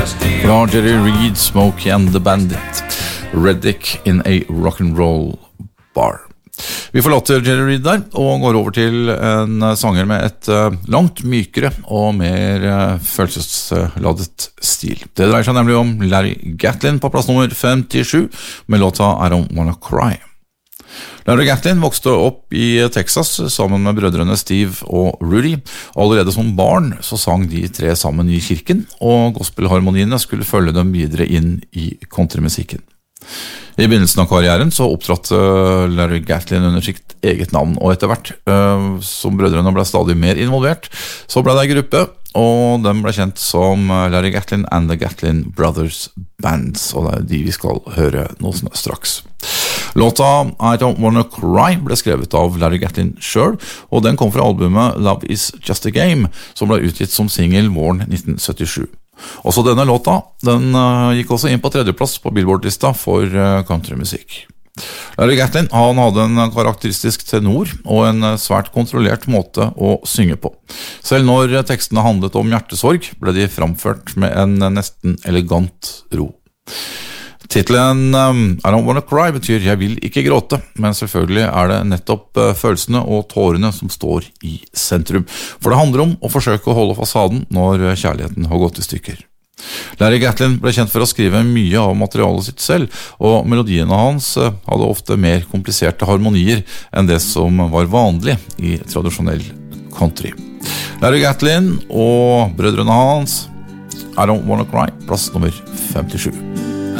Fra Jerry Reed, Smokey and the Bandit, Reddick in a rock'n'roll bar. Vi forlater Jerry Reed der, og går over til en sanger med et langt mykere og mer følelsesladet stil. Det dreier seg nemlig om Larry Gatlin på plass nummer 57, med låta I Don't Wanna Cry. Larry Gatlin vokste opp i Texas sammen med brødrene Steve og Rudy. Allerede som barn så sang de tre sammen i kirken, og gospelharmoniene skulle følge dem videre inn i countrymusikken. I begynnelsen av karrieren så opptrådte Larry Gatlin under sitt eget navn, og etter hvert som brødrene ble stadig mer involvert, så ble det en gruppe, og den ble kjent som Larry Gatlin and the Gatlin Brothers Bands, og det er de vi skal høre nå straks. Låta I Don't Wanna Cry ble skrevet av Larry Gatlin selv, og den kom fra albumet Love Is Just a Game, som ble utgitt som single våren 1977. Også denne låta, den gikk også inn på tredjeplass på Billboard-lista for countrymusikk. Larry Gatlin, han hadde en karakteristisk tenor og en svært kontrollert måte å synge på. Selv når tekstene handlet om hjertesorg, ble de framført med en nesten elegant ro. Titlen I Don't Wanna Cry betyr «Jeg vil ikke gråte», men selvfølgelig er det nettopp følelsene og tårene som står i sentrum. For det handler om å forsøke å holde fasaden når kjærligheten har gått i stykker. Larry Gatlin ble kjent for å skrive mye av materialet sitt selv, og melodiene hans hadde ofte mer kompliserte harmonier enn det som var vanlig i tradisjonell country. Larry Gatlin og brødrene hans, I Don't Wanna Cry, plass nummer 57.